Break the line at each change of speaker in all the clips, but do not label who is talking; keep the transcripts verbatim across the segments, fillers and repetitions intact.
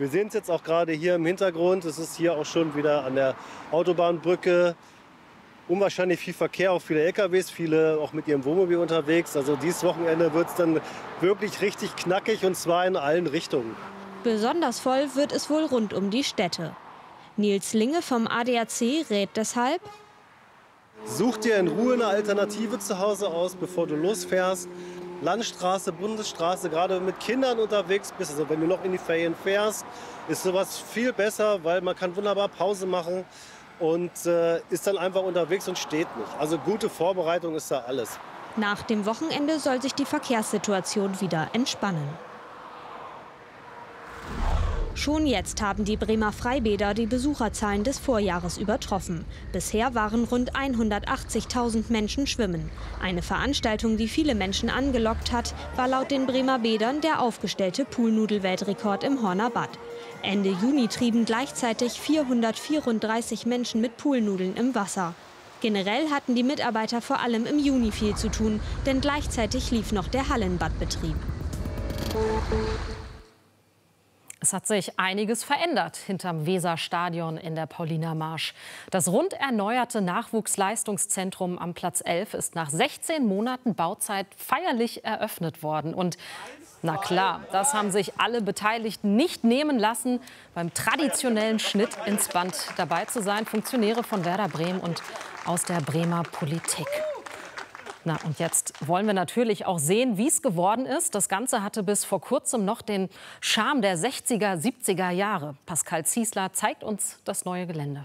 Wir sehen es jetzt auch gerade hier im Hintergrund. Es ist hier auch schon wieder an der Autobahnbrücke. Unwahrscheinlich viel Verkehr, auch viele L K Ws, viele auch mit ihrem Wohnmobil unterwegs. Also dieses Wochenende wird es dann wirklich richtig knackig, und zwar in allen Richtungen.
Besonders voll wird es wohl rund um die Städte. Nils Linge vom A D A C rät deshalb:
Such dir in Ruhe eine Alternative zu Hause aus, bevor du losfährst. Landstraße, Bundesstraße, gerade wenn du mit Kindern unterwegs bist, also wenn du noch in die Ferien fährst, ist sowas viel besser, weil man kann wunderbar Pause machen und äh, ist dann einfach unterwegs und steht nicht. Also gute Vorbereitung ist da alles.
Nach dem Wochenende soll sich die Verkehrssituation wieder entspannen. Schon jetzt haben die Bremer Freibäder die Besucherzahlen des Vorjahres übertroffen. Bisher waren rund hundertachtzigtausend Menschen schwimmen. Eine Veranstaltung, die viele Menschen angelockt hat, war laut den Bremer Bädern der aufgestellte Poolnudel-Weltrekord im Horner Bad. Ende Juni trieben gleichzeitig vierhundertvierunddreißig Menschen mit Poolnudeln im Wasser. Generell hatten die Mitarbeiter vor allem im Juni viel zu tun, denn gleichzeitig lief noch der Hallenbadbetrieb.
Es hat sich einiges verändert hinterm Weserstadion in der Pauliner Marsch. Das rund erneuerte Nachwuchsleistungszentrum am Platz elf ist nach sechzehn Monaten Bauzeit feierlich eröffnet worden. Und na klar, das haben sich alle Beteiligten nicht nehmen lassen, beim traditionellen Schnitt ins Band dabei zu sein. Funktionäre von Werder Bremen und aus der Bremer Politik. Na, und jetzt wollen wir natürlich auch sehen, wie es geworden ist. Das Ganze hatte bis vor kurzem noch den Charme der sechziger, siebziger Jahre. Pascal Ziesler zeigt uns das neue Gelände.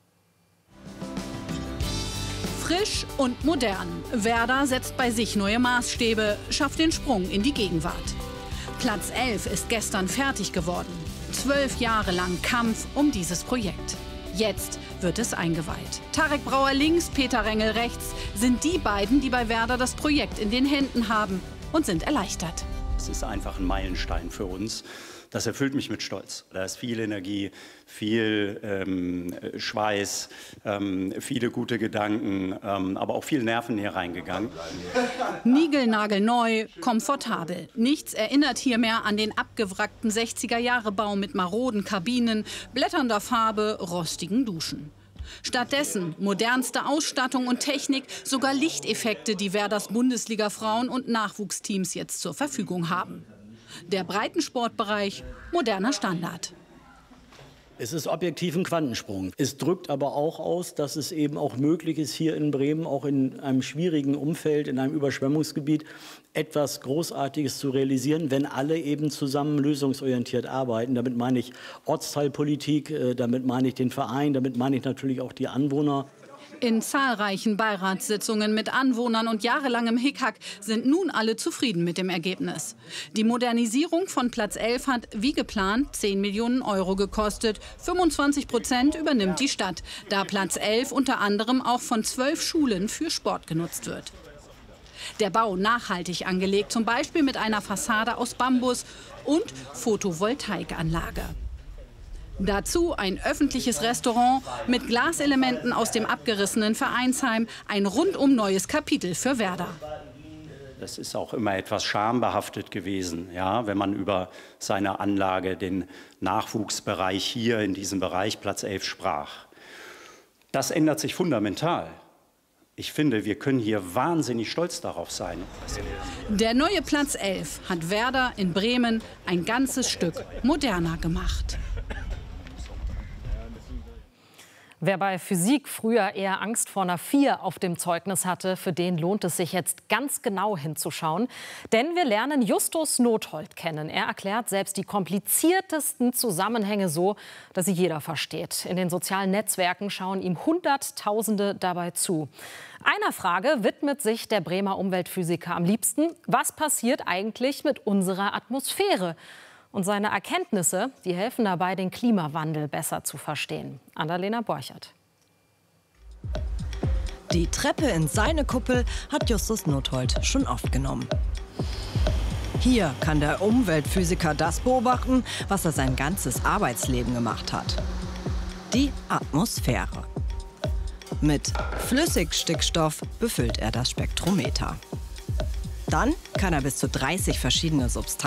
Frisch und modern. Werder setzt bei sich neue Maßstäbe, schafft den Sprung in die Gegenwart. Platz elf ist gestern fertig geworden. Zwölf Jahre lang Kampf um dieses Projekt. Jetzt wird es eingeweiht. Tarek Brauer links, Peter Rengel rechts sind die beiden, die bei Werder das Projekt in den Händen haben und sind erleichtert.
Es ist einfach ein Meilenstein für uns. Das erfüllt mich mit Stolz. Da ist viel Energie, viel ähm, Schweiß, ähm, viele gute Gedanken, ähm, aber auch viel Nerven hier reingegangen.
Niegelnagelneu, komfortabel. Nichts erinnert hier mehr an den abgewrackten sechziger-Jahre-Bau mit maroden Kabinen, blätternder Farbe, rostigen Duschen. Stattdessen modernste Ausstattung und Technik, sogar Lichteffekte, die Werders Bundesliga-Frauen- und Nachwuchsteams jetzt zur Verfügung haben. Der Breitensportbereich, moderner Standard.
Es ist objektiv ein Quantensprung. Es drückt aber auch aus, dass es eben auch möglich ist, hier in Bremen, auch in einem schwierigen Umfeld, in einem Überschwemmungsgebiet, etwas Großartiges zu realisieren, wenn alle eben zusammen lösungsorientiert arbeiten. Damit meine ich Ortsteilpolitik, damit meine ich den Verein, damit meine ich natürlich auch die Anwohner.
In zahlreichen Beiratssitzungen mit Anwohnern und jahrelangem Hickhack sind nun alle zufrieden mit dem Ergebnis. Die Modernisierung von Platz elf hat, wie geplant, zehn Millionen Euro gekostet. fünfundzwanzig Prozent übernimmt die Stadt, da Platz elf unter anderem auch von zwölf Schulen für Sport genutzt wird. Der Bau nachhaltig angelegt, zum Beispiel mit einer Fassade aus Bambus und Photovoltaikanlage. Dazu ein öffentliches Restaurant mit Glaselementen aus dem abgerissenen Vereinsheim. Ein rundum neues Kapitel für Werder.
Das ist auch immer etwas schambehaftet gewesen, ja, wenn man über seine Anlage, den Nachwuchsbereich hier in diesem Bereich Platz elf sprach. Das ändert sich fundamental. Ich finde, wir können hier wahnsinnig stolz darauf sein.
Der neue Platz elf hat Werder in Bremen ein ganzes Stück moderner gemacht.
Wer bei Physik früher eher Angst vor einer vier auf dem Zeugnis hatte, für den lohnt es sich jetzt ganz genau hinzuschauen. Denn wir lernen Justus Nothold kennen. Er erklärt selbst die kompliziertesten Zusammenhänge so, dass sie jeder versteht. In den sozialen Netzwerken schauen ihm Hunderttausende dabei zu. Einer Frage widmet sich der Bremer Umweltphysiker am liebsten: Was passiert eigentlich mit unserer Atmosphäre? Und seine Erkenntnisse, die helfen dabei, den Klimawandel besser zu verstehen. Annalena Borchert.
Die Treppe in seine Kuppel hat Justus Nothold schon oft genommen. Hier kann der Umweltphysiker das beobachten, was er sein ganzes Arbeitsleben gemacht hat: die Atmosphäre. Mit Flüssigstickstoff befüllt er das Spektrometer. Dann kann er bis zu dreißig verschiedene Substanzen